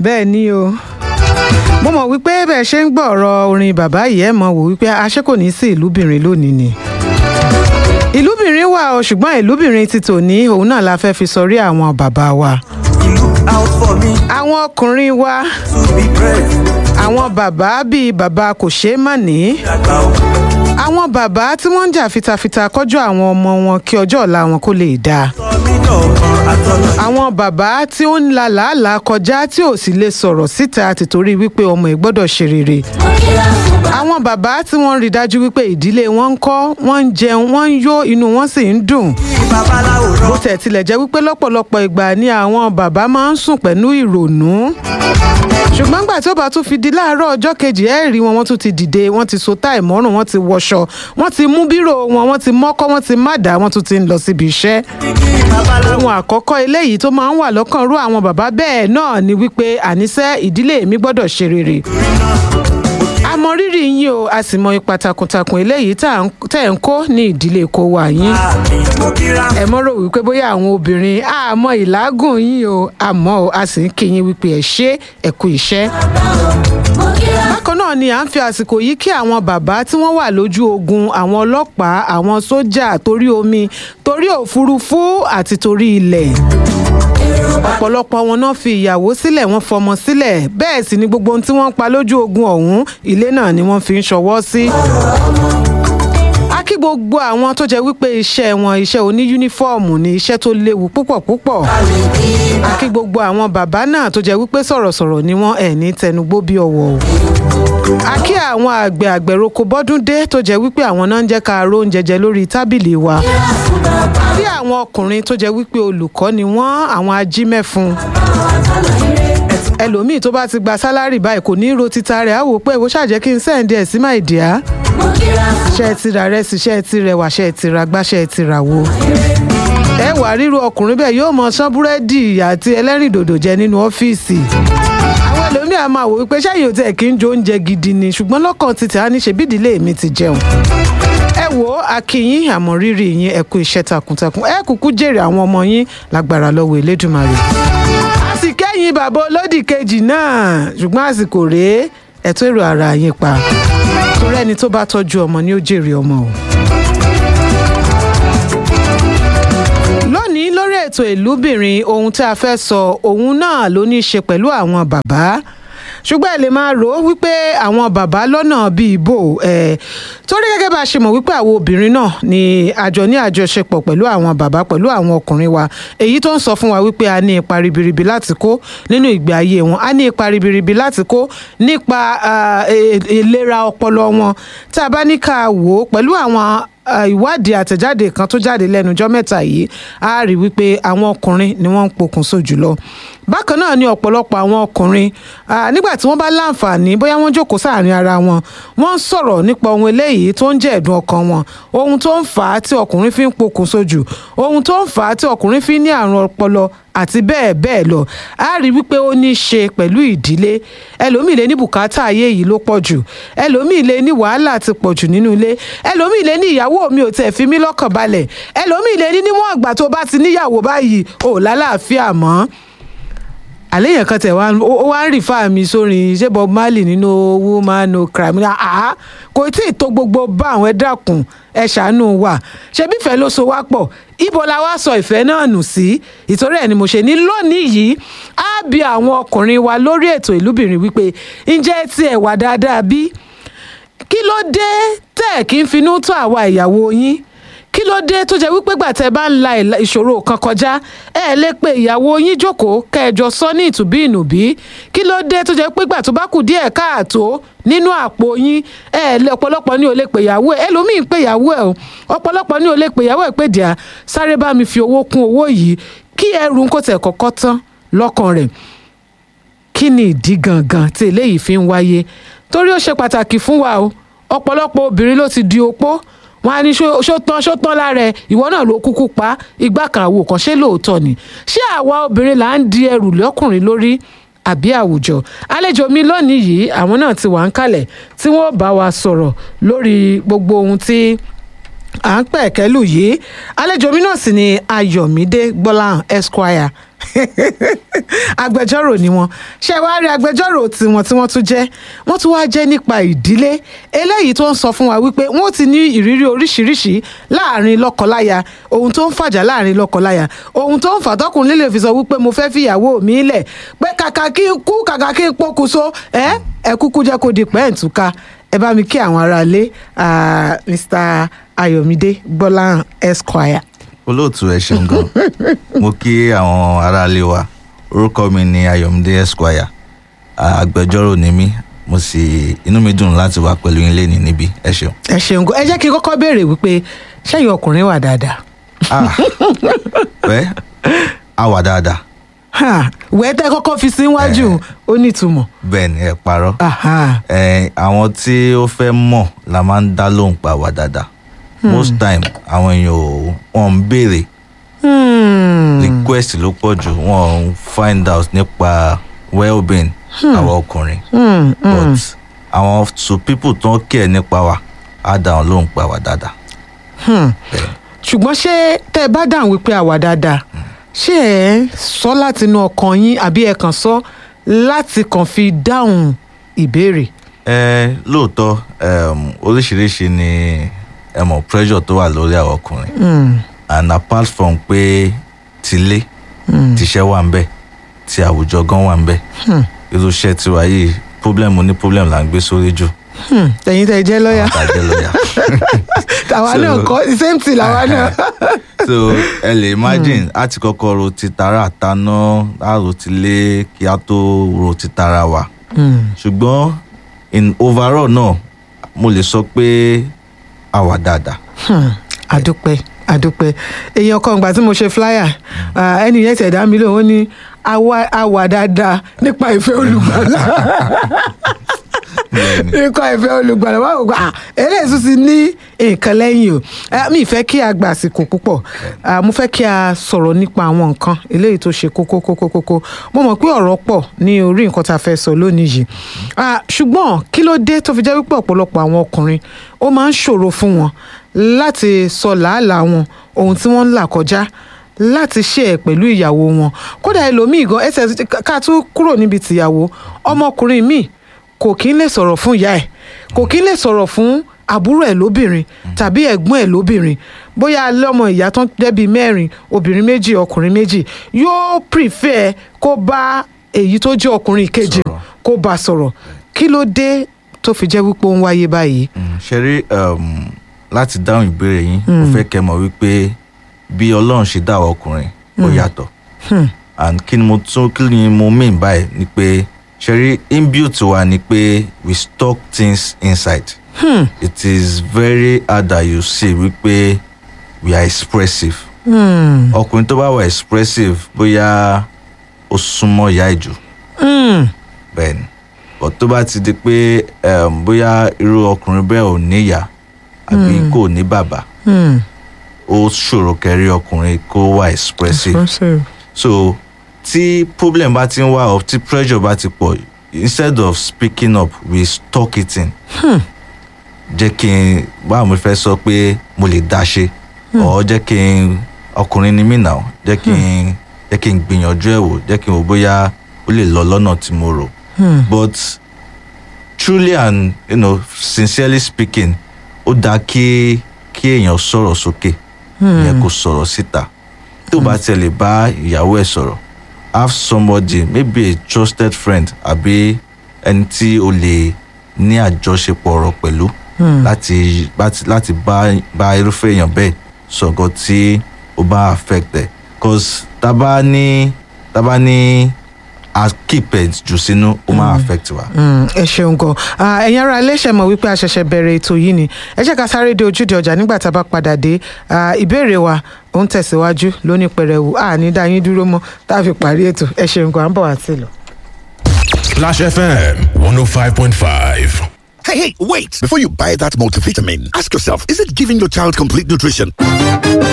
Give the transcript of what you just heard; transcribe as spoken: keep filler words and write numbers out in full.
bẹ́ẹ̀ ni o mo mọ̀ wípé bẹ́ẹ̀ ṣe ń gbọ́ ọ̀rọ̀ orin bàbá yìí ẹ̀ mọ̀ wò wípé aṣẹ́ kò ní sí ìlúbìnrin lónìí ni ìlúbìnrin wà o ṣùgbọ́n ìlúbìnrin ti tòní òun náà la fẹ́ fi sọrí àwọn bàbá wa àwọn ọkùnrin wa àwọn bàbá bíi bàbá kò ṣeé má ní àwọn bàbá tí wọ́n ń jà fitafita kọjú àwọn ọmọ wọn kí ọjọ́ ọ̀la wọn kó lè dáa àwọn bàbá tí ó ń la làálàá kọjá tí ò sì lè sọ̀rọ̀ síta tìtorí wípé ọmọ ẹ̀ gbọ́dọ̀ ṣe rere àwọn bàbá tí wọ́n rí dájú wípé ìdílé wọn ń kọ́ wọ́n ń jẹun wọ́n ń yó inú wọn sì ń dùn bó tẹ̀ tilẹ̀ jẹ́ wípé lọ́pọ̀lọpọ̀ ìgbà ni àwọn bàbá máa ń sùn pẹ̀lú ìrònú ṣùgbọ́n gbà tí ó bá tún fi di láàárọ̀ ọjọ́ kejì ẹ̀ rí wọn wọ́n tún ti dìde wọ́n ti so táì mọ́rùn wọ́n ti wọṣọ wọ́n ti mú bírò wọn wọ́n ti mọ́kọ́ wọ́n ti mádà wọ́n tún ti ń lọ síbi iṣẹ́. ohun àkọ́kọ́ eléyìí tó máa ń wà lọ́kàn rú àwọn bàbá bẹ́ẹ̀ náà ni wípé àníṣe ìdílé mi gbọ́dọ̀ ṣe rere. a mọ rírì yín o a sì mọ ipa takuntakun eléyìí tẹ̀ ń kó ní ìdílé kó wà yín. ẹ mọ́ rò wípé bóyá àwọn obìnrin àmọ́ ìlágùn yín o àmọ́ a sì ń kí yín wípé ẹ ṣé ẹ kú iṣẹ́. bákan náà ni à ń fi àsìkò yìí kí àwọn bàbá tí wọ́n wà lójú ogun àwọn ọlọ́pàá àwọn sójà torí omi torí òfurufú àti torí ilẹ̀ ọ̀pọ̀lọpọ̀ wọn náà fi ìyàwó sílẹ̀ wọ́n fọmọ sílẹ̀ bẹ́ẹ̀ sì ni gbogbo ohun tí wọ́n ń pa lójú ogun ọ̀hún ilé náà ni wọ́n fi ń ṣọwọ́ sí. a kí gbogbo àwọn tó jẹ́ wípé iṣẹ́ wọn iṣẹ́ oní yúnífọ́ọ̀mù ni iṣẹ́ tó léwu púpọ̀ púpọ̀. a kí gbogbo àwọn bàbá náà tó jẹ́ wípé sọ̀rọ̀sọ̀rọ̀ ni wọ́n ẹ̀ ní tẹnugbó bí ọwọ́ o. a kí àwọn àgbẹ̀ àgbẹ̀roko bọ́dún dé tó jẹ́ wípé àwọn náà ń jẹ́ ká ró oúnjẹ jẹ lórí tábìlì wa. a rí àwọn ọkùnrin tó jẹ́ wípé olùkọ́ ni wọ́n àwọn ajímẹ́fun. ẹlòmíì tó bá ti gba sálárì báyìí kò ní ro títa rẹ̀ á wò pé ìwọ ṣàjẹ́ kí n sẹ́ǹdì ẹ̀ sí máa dì á. ṣé ẹ ti ra rẹ́sì ṣé ẹ ti rẹwà ṣé ẹ ti ra gbá ṣé ẹ ti ra wo. ẹ wà ríru ọkùnrin bẹ́ẹ̀ yóò mọ sán búrẹ́dì àti ẹlẹ́rìndòdò jẹ nínú ọ́fíìsì. àwọn ẹlòmíì á máa wò wípé ṣáà yóò tẹ̀ kí n jó oúnjẹ gidi ni ṣùgbọ́n lọ́kàn títí á ní ṣe bí ìdílé mi ti jẹun. ẹ wo akínyìn àmọ́ rírì yín ẹ kú iṣẹ́ takuntakun ẹ kúkú jèrè àwọn ọmọ yín lágbára lọ́wọ́ Elédùmarè. a sì kẹ́yìn bàbá olódì kejì náà ṣùgbọ́n àsìkò rèé ẹ tó èrò ara yín pa torí ẹni tó bá tọ́jú ọmọ ni ó jèrè ọmọ o. lónìí lórí ètò ìlúbìnrin ohun tí a fẹ́ sọ ohun náà ló ní í ṣe pẹ̀lú àwọn bàbá ṣùgbọ́n ẹ lè máa rò ó wípé àwọn bàbá lọ́nà bíi ibo ẹ̀ torí gẹ́gẹ́ bá a ṣe mọ̀ wípé àwọn obìnrin náà ni àjọ ní àjọṣepọ̀ pẹ̀lú àwọn bàbá pẹ̀lú àwọn ọkùnrin wa èyí tó ń sọ fún wa wípé a ní ipa ribiribi láti kó nínú ìgbé ayé wọn a ní ipa ribiribi láti kó nípa ìlera ọpọlọ wọn tá a bá ní ká wò ó pẹ̀lú àwọn ìwádìí àtẹ̀jáde kan tó jáde lẹ́nujọ́ mẹ́ta yìí a rí wípé àwọn ọkùnrin ni wọ́n ń pokùnso jùlọ bákan náà ni ọ̀pọ̀lọpọ̀ àwọn ọkùnrin nígbà tí wọ́n bá láǹfààní bóyá wọ́n jókòó sáàrin ara wọn wọ́n ń sọ̀rọ̀ nípa ohun eléyìí tó ń jẹ́ ẹ̀dùn ọkàn wọn ohun tó ń fà á tí ọkùnrin fi ń pokùnso jù ohun tó ń fà á tí ọkùnrin fi ń ní àrùn ọpọlọ àti bẹ́ẹ̀ bẹ́ẹ̀ lọ a rí wípé ó ní í ṣe pẹ̀lú ìdílé ẹlòmíì lè ní bùkátà ayé yìí ló pọ̀ jù ẹlòmíì lè ní wàhálà ti pọ̀ jù nínú ilé ẹlòmíì lè ní ìyàwó mi ò tẹ̀ fi mí lọ́kàn balẹ̀ ẹlòmíì lè ní níwọ̀n ìgbà tó bá ti níyàwó báyìí ò lálàáfíà mọ́ àléyàn kan tẹ̀ wá ó wá ń rì fáà mi sórin ṣé Bob Marley nínú woman no cry mi náà àá kò tí ì tó gbogbo bá àwọn ẹ dákun ẹ ṣàánú wa ṣebí ìfẹ́ ló so wá pọ̀ ibo la wá sọ ìfẹ́ náà nù sí ìtorí ẹ̀ ni mo ṣe ní lónìí yìí á bi àwọn ọkùnrin wa lórí ètò ìlúbìnrin wípé ǹjẹ́ tí ẹ wà dáadáa bí kí ló dé tẹ́ ẹ̀ kí ń finú tó àwa ìyàwó yín kí ló dé tó jẹ́ wípé gbàtẹ́ bá ń la ìṣòro kan kọjá ẹ lè pe ìyàwó yín jókòó kẹjọ sọ ní ìtùbí ìnùbí kí ló dé tó jẹ́ pé gbà tó bá kù díẹ̀ káàtó nínú àpò yín ẹ lè ọ̀pọ̀lọpọ̀ ní o lè pe ìyàwó ẹ ẹlòmíì pe ìyàwó ẹ o ọ̀pọ̀lọpọ̀ ní o lè pe ìyàwó ẹ pé díà sáré bá mi fi owó kún owó yìí kí ẹrù ń kó tẹ̀ kọ́kọ́ tán lọ́kàn rẹ̀ kí ni ìdí gangan tí eléyìí fi ń wáyé torí ó ṣe pàtàkì fún wa o ọ̀pọ̀lọpọ̀ obìnrin ló ti di opó wọn á ní ṣó tán ṣó tán lára ẹ ìwọ náà ló kúkú pa igbá kan àwò kan ṣé lóòótọ́ ni ṣé àwa obìnrin là ń di ẹrù lọ́kùnrin lórí àbí àwùjọ àlejò mi lónìí yìí àwọn náà ti wà ń kalẹ̀ tí wọ́n bá wa sọ̀rọ̀ lórí gbogbo ohun tí à ń pẹ̀kẹ́lù yìí àlejò mi náà sì ni Ayọ̀mídé Gbọ́láhàn Esquire agbẹjọ́rò ni wọ́n ṣe wá rí agbẹjọ́rò tiwọn tí wọ́n tún jẹ́ wọ́n tún wá jẹ́ nípa ìdílé eléyìí tó ń sọ fún wa wípé wọ́n ti ní ìrírí oríṣiríṣi láàrin lọ́kọláya ohun tó ń fàjà láàrin lọ́kọláya ohun tó ń fà tọkùnrin lè fi sọ wípé mo fẹ́ fìyàwó mi lẹ̀ pé kàkà kí n kú kàkà kí n pokùnso ẹ ẹ kúkú jẹ́ kó di pẹ́ẹ́ntùká ẹ bá mi kí àwọn aráalé Mr. Ayọ̀mídé Gbọ́láhàn Esquire. olóòtú ẹ ṣeun gan mo kí àwọn aráalé wa orúkọ mi ni Ayọ̀mídé Esquire agbẹjọ́rò ni mí mo sì inú mi dùn láti wà pẹ̀lú yín lẹ́ni níbí ẹ ṣeun. ẹ ṣeun gan ẹ jẹ́ kí n kọ́kọ́ béèrè wípé ṣẹ́yìn ọkùnrin wà dáadáa. wẹ́ a wà dáadáa. wẹ́ẹ́ tẹ́ kọ́kọ́ fi síwájú ó nítumọ̀. bẹ́ẹ̀ ni ẹ parọ́ àwọn tí ó fẹ́ mọ̀ la máa ń dá lóhùn pa wà dáadáa most time àwọn èèyàn ò wọ́n ń béèrè request ló pọ̀ jù wọ́n ń find out nípa well-being àwọn ọkùnrin but àwọn to people tó ń kẹ̀ nípa wa á dá wọn lóhùn pa wà dáadáa. ṣùgbọ́n ṣé tẹ́ ẹ bá dáhùn wípé àwà dáadáa ṣé ẹ sọ láti inú ọkàn yín àbí ẹ kàn sọ láti kàn fi dáhùn ìbéèrè. ẹ lóòótọ́ oríṣiríṣi ni ẹ mọ̀ pressure tó wà lórí àwọn ọkùnrin and apart from pé tilé tíṣẹ́ wà ń bẹ̀ tí àwùjọ gan wà ń bẹ̀ irú iṣẹ́ tiwa yìí problem ní problem là ń gbé sórí jù. ẹ̀yin tẹ́ jẹ́ lọ́yà àwọn tá jẹ́ lọ́yà. àwa náà kọ́ same thing làwa náà. so ẹ lè imagine a ti kọ́kọ́ ro ti tara àtaná a ro ti lé kí a tó ro ti tara wa ṣùgbọ́n in overall náà mo lè sọ pé a wà dáadáa. àdúpẹ́ àdúpẹ́ èèyàn kan ìgbà tí mo ṣe flyer ẹni yẹn tẹ̀dá mi lóhùn ó ní a wà dáadáa nípa ìfẹ́ olùgbàlà nípa ìfẹ́ olùgbàlà wà wò gbà eléyìí tún ti ní nǹkan lẹ́yìn o mi fẹ́ kí a gba àsìkò púpọ̀ mo fẹ́ kí a sọ̀rọ̀ nípa àwọn nǹkan eléyìí tó ṣe kókó kókó kókó mo mọ̀ pé ọ̀rọ̀ pọ̀ ní orí nǹkan tá a fẹ́ sọ lónìí yìí ṣùgbọ́n kí ló dé tó fi jẹ́ wípé ọ̀pọ̀lọpọ̀ àwọn ọkùnrin ó máa ń ṣòro fún wọn láti sọ làálàá wọn ohun tí wọ́n ń là kọjá láti ṣe ẹ̀ pẹ̀lú ìyàwó wọn kódà ẹlòmíì gan ẹsẹ̀ ká tún kúrò níbi tìyàwó ọmọkùnrin míì kò kí ń lè sọ̀rọ̀ fún ìyá ẹ̀ kò kí ń lè sọ̀rọ̀ fún àbúrò ẹ̀ lóbìnrin tàbí ẹ̀gbọ́n ẹ̀ lóbìnrin bóyá lọ́mọ ìyá tán dẹ́bi mẹ́rin obìnrin méjì ọkùnrin méjì yóò prefer kó bá èyí tó jẹ́ ọkùnrin kejì kó bá sọ̀rọ̀ kí ló dé tó fi jẹ́ wípé ó ń wáyé báyìí. ṣe rí láti dáhùn ìbéèrè yín mo fẹ́ kẹ́ mọ̀ wípé bí ọlọ́run ṣe dá ọkùnrin ó yàtọ̀ and kí ni mo tún kí ni mo mean báyìí ni pé ṣẹ́rí inbuilt wa ni pé we stock things inside hmm. it is very hard that you see wípé we are expressive ọkùnrin tó bá wà expressive bóyá ó súnmọ́ ìyá ìjù bẹ́ẹ̀ ni but tó bá ti di pé bóyá irú ọkùnrin bẹ́ẹ̀ ò níyà àbí kò ní bàbá ó ṣòro kẹrí ọkùnrin kó wà expressive. expressive so tí problem bá ti ń wá up tí pressure bá ti pọ̀ instead of speaking up we stock it in. jẹ́ kí n báwo mo fẹ́ sọ pé mo lè dá ṣe or jẹ́ kí n ọkùnrin ni mí náà jẹ́ kí n jẹ́ kí n gbìyànjú ẹ̀ wò jẹ́ kí n wò bóyá ó lè lọ lọ́nà tí mo rò. but truly and you know, sincerely speaking ó dáa kí kí èèyàn sọ̀rọ̀ sókè ìyẹn kò sọ̀rọ̀ síta tó bá tiẹ̀ lè bá ìyàwó ẹ̀ sọ̀rọ̀ have somebody maybe a trusted friend àbí ẹni tí o lè ní àjọṣepọ̀ ọ̀rọ̀ pẹ̀lú láti láti bá bá irúfẹ́ èèyàn bẹ́ẹ̀ sọ̀gọ́ tí ó bá affect ẹ̀ cause tábà ní tábà ní a keep it jù sínú ó máa affect wa. ẹ ṣeun gan ẹ̀yin ará ilé ṣe mọ̀ wípé a ṣẹ̀ṣẹ̀ bẹ̀rẹ̀ ètò yìí ni ẹ jẹ́ ká sáré dé ojúde ọjà nígbà tá a bá padà dé ìbéèrè wa ó ń tẹ̀síwájú lóní pẹrẹwu a ní dá yín dúró mọ́ tá a fi parí ètò ẹ ṣeun gan à ń bọ̀ wá sí lọ. Splash F M one oh five point five. Hey, hey, wait! Before you buy that multivitamin, ask yourself, is it giving your child complete nutrition?